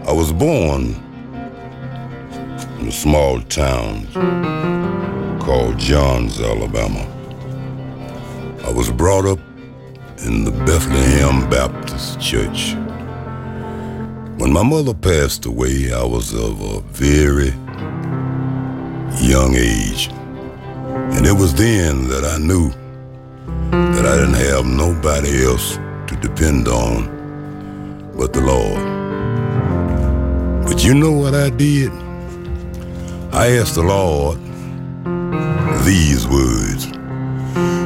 I was born in a small town called Johns, Alabama. I was brought up in the Bethlehem Baptist Church. When my mother passed away, I was of a very young age. And it was then that I knew that I didn't have nobody else to depend on but the Lord. But you know what I did? I asked the Lord these words.